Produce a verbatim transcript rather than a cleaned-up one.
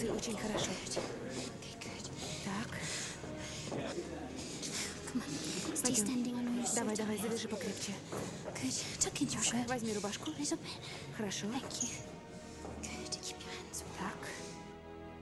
Молодцы, очень хорошо. Так, пойдем. Давай, давай, завяжи покрепче. Так, возьми рубашку. Хорошо.